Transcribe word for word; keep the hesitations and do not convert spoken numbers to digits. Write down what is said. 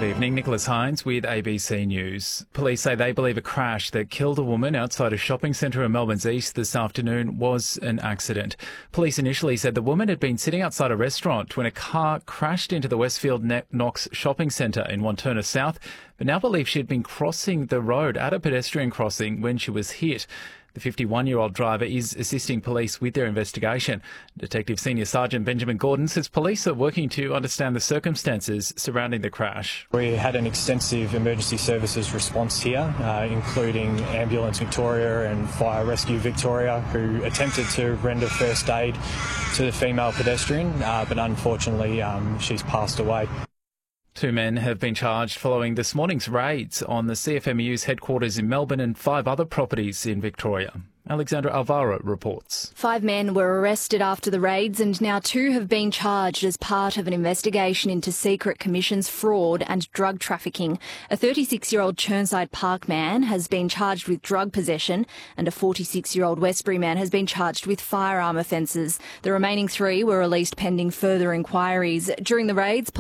evening, Nicholas Hines with A B C News. Police say they believe a crash that killed a woman outside a shopping centre in Melbourne's east this afternoon was an accident. Police initially said the woman had been sitting outside a restaurant when a car crashed into the Westfield Knox shopping centre in Wantirna South, but now believe she had been crossing the road at a pedestrian crossing when she was hit. The fifty-one-year-old driver is assisting police with their investigation. Detective Senior Sergeant Benjamin Gordon says police are working to understand the circumstances surrounding the crash. We had an extensive emergency services response here, uh, including Ambulance Victoria and Fire Rescue Victoria, who attempted to render first aid to the female pedestrian, uh, but unfortunately um, she's passed away. Two men have been charged following this morning's raids on the C F M E U's headquarters in Melbourne and five other properties in Victoria. Alexandra Alvaro reports. Five men were arrested after the raids and now two have been charged as part of an investigation into secret commissions, fraud and drug trafficking. A thirty-six-year-old Chirnside Park man has been charged with drug possession and a forty-six-year-old Westbury man has been charged with firearm offences. The remaining three were released pending further inquiries. During the raids,